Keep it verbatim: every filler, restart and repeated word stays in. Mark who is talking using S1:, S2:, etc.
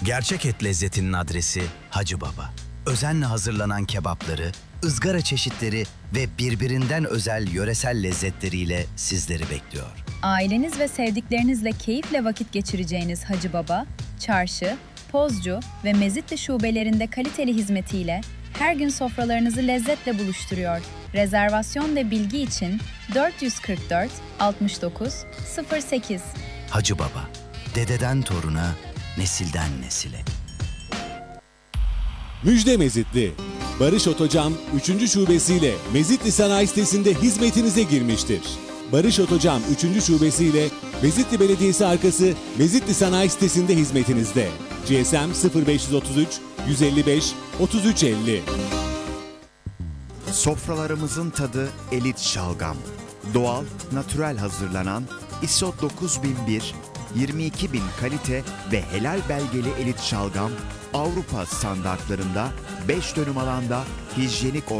S1: Gerçek et lezzetinin adresi Hacı Baba. Özenle hazırlanan kebapları, ızgara çeşitleri ve birbirinden özel yöresel lezzetleriyle sizleri bekliyor.
S2: Aileniz ve sevdiklerinizle keyifle vakit geçireceğiniz Hacı Baba, Çarşı, Pozcu ve Mezitli şubelerinde kaliteli hizmetiyle her gün sofralarınızı lezzetle buluşturuyor. Rezervasyon ve bilgi için dört yüz kırk dört altmış dokuz sıfır sekiz.
S1: Hacı Baba, dededen toruna, nesilden nesile.
S3: Müjde Mezitli. Barış Otocam üçüncü şubesiyle Mezitli Sanayi Sitesi'nde hizmetinize girmiştir. Barış Otocam üçüncü şubesiyle Mezitli Belediyesi arkası Mezitli Sanayi Sitesi'nde hizmetinizde. G S M sıfır beş otuz üç yüz elli beş otuz üç elli.
S4: Sofralarımızın tadı elit şalgam. Doğal, natürel hazırlanan I S O dokuz bin bir, yirmi iki bin kalite ve helal belgeli elit şalgam Avrupa standartlarında beş dönüm alanda hijyenik